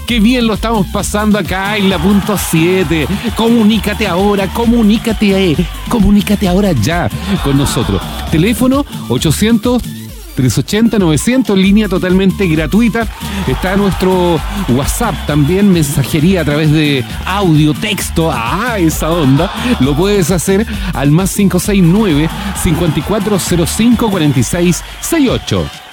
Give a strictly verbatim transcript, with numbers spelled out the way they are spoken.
Qué bien lo estamos pasando acá en la punto siete. Comunícate ahora, comunícate, eh, comunícate ahora ya con nosotros. Teléfono ochocientos, trescientos ochenta, novecientos, línea totalmente gratuita. Está nuestro WhatsApp también, mensajería a través de audio, texto. Ah, esa onda. Lo puedes hacer al más cinco seis nueve, cinco cuatro cero cinco, cuatro seis seis ocho.